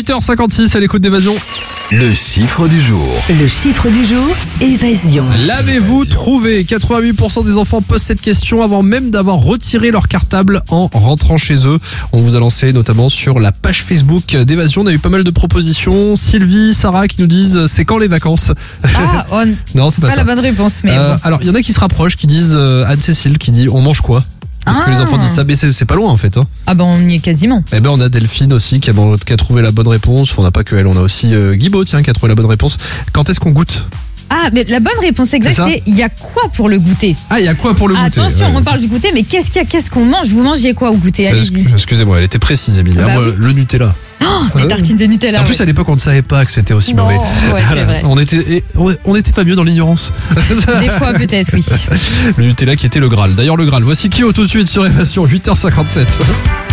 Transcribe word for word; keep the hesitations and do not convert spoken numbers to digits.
huit heures cinquante-six à l'écoute d'Évasion. Le chiffre du jour. Le chiffre du jour, Évasion. L'avez-vous trouvé? quatre-vingt-huit pour cent des enfants posent cette question avant même d'avoir retiré leur cartable en rentrant chez eux. On vous a lancé notamment sur la page Facebook d'Évasion. On a eu pas mal de propositions. Sylvie, Sarah qui nous disent c'est quand les vacances? Ah, on... Non, c'est pas, pas ça. la bonne réponse. Mais Euh, bon. Alors, il y en a qui se rapprochent, qui disent euh, Anne-Cécile qui dit on mange quoi? Parce que Ah. les enfants disent ça, mais c'est, c'est pas loin en fait. Hein. Ah ben on y est quasiment. Eh ben on a Delphine aussi qui a, qui a trouvé la bonne réponse. Enfin, on n'a pas que elle, on a aussi euh, Guibaud tiens qui a trouvé la bonne réponse. Quand est-ce qu'on goûte? Ah, mais la bonne réponse exacte, C'est ça c'est il y a quoi pour le goûter? Ah, il y a quoi pour le goûter? Attention, Ouais. on parle du goûter, mais qu'est-ce qu'il y a, qu'est-ce qu'on mange? Vous mangez quoi au goûter? Allez-y. Excuse- Excusez-moi, elle était précise, Émilie. Bah Ah, moi, oui. le Nutella. Oh, les tartines de Nutella. en plus, ouais. à l'époque, on ne savait pas que c'était aussi Non, mauvais. ouais, c'est Voilà. vrai. On était, et on on n'était pas mieux dans l'ignorance. Des fois peut-être, oui. Le Nutella qui était le Graal. D'ailleurs, le Graal. Voici Kyo tout de suite sur Évasion, huit heures cinquante-sept.